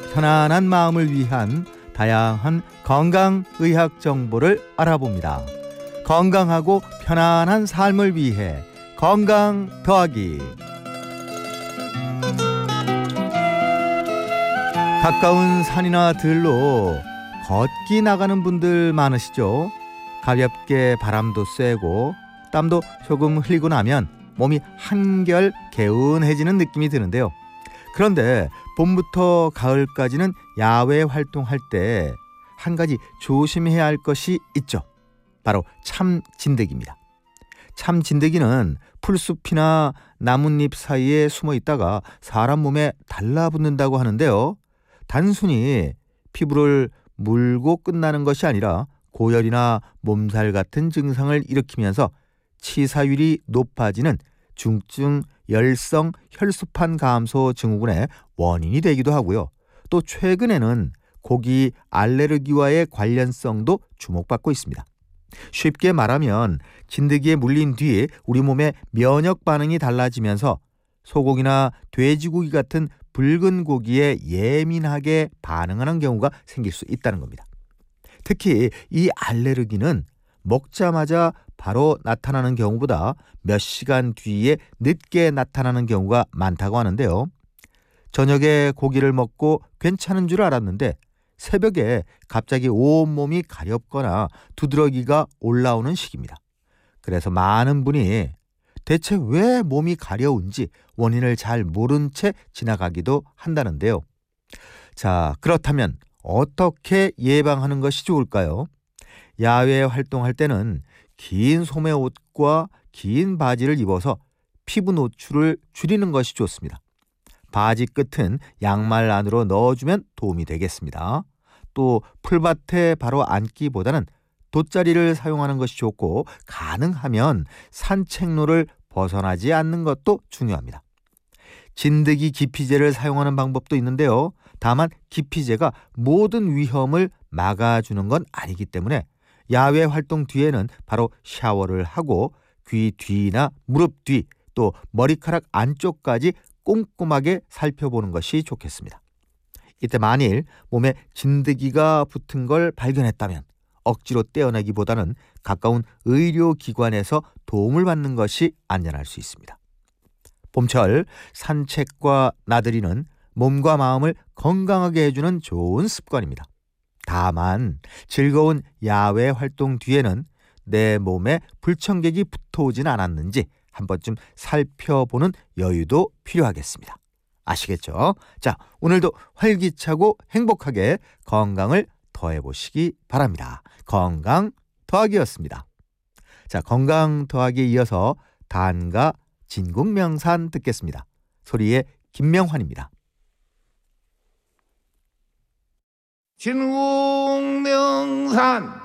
편안한 마음을 위한 다양한 건강의학 정보를 알아봅니다. 건강하고 편안한 삶을 위해 건강 더하기. 가까운 산이나 들로 걷기 나가는 분들 많으시죠? 가볍게 바람도 쐬고 땀도 조금 흘리고 나면 몸이 한결 개운해지는 느낌이 드는데요. 그런데 봄부터 가을까지는 야외 활동할 때 한 가지 조심해야 할 것이 있죠. 바로 참진드기입니다. 참진드기는 풀숲이나 나뭇잎 사이에 숨어 있다가 사람 몸에 달라붙는다고 하는데요. 단순히 피부를 물고 끝나는 것이 아니라 고열이나 몸살 같은 증상을 일으키면서 치사율이 높아지는 중증 열성 혈소판 감소 증후군의 원인이 되기도 하고요. 또 최근에는 고기 알레르기와의 관련성도 주목받고 있습니다. 쉽게 말하면 진드기에 물린 뒤에 우리 몸의 면역 반응이 달라지면서 소고기나 돼지고기 같은 붉은 고기에 예민하게 반응하는 경우가 생길 수 있다는 겁니다. 특히 이 알레르기는 먹자마자 바로 나타나는 경우보다 몇 시간 뒤에 늦게 나타나는 경우가 많다고 하는데요. 저녁에 고기를 먹고 괜찮은 줄 알았는데 새벽에 갑자기 온몸이 가렵거나 두드러기가 올라오는 시기입니다. 그래서 많은 분이 대체 왜 몸이 가려운지 원인을 잘 모른 채 지나가기도 한다는데요. 자, 그렇다면 어떻게 예방하는 것이 좋을까요? 야외 활동할 때는 긴 소매 옷과 긴 바지를 입어서 피부 노출을 줄이는 것이 좋습니다. 바지 끝은 양말 안으로 넣어주면 도움이 되겠습니다. 또 풀밭에 바로 앉기보다는 돗자리를 사용하는 것이 좋고 가능하면 산책로를 벗어나지 않는 것도 중요합니다. 진드기 기피제를 사용하는 방법도 있는데요. 다만 기피제가 모든 위험을 막아주는 건 아니기 때문에 야외 활동 뒤에는 바로 샤워를 하고 귀 뒤나 무릎 뒤 또 머리카락 안쪽까지 꼼꼼하게 살펴보는 것이 좋겠습니다. 이때 만일 몸에 진드기가 붙은 걸 발견했다면 억지로 떼어내기보다는 가까운 의료기관에서 도움을 받는 것이 안전할 수 있습니다. 봄철 산책과 나들이는 몸과 마음을 건강하게 해주는 좋은 습관입니다. 다만 즐거운 야외 활동 뒤에는 내 몸에 불청객이 붙어오진 않았는지 한 번쯤 살펴보는 여유도 필요하겠습니다. 아시겠죠? 자, 오늘도 활기차고 행복하게 건강을 더해보시기 바랍니다. 건강 더하기였습니다. 자, 건강 더하기에 이어서 단가 진국명산 듣겠습니다. 소리의 김명환입니다. 진국명산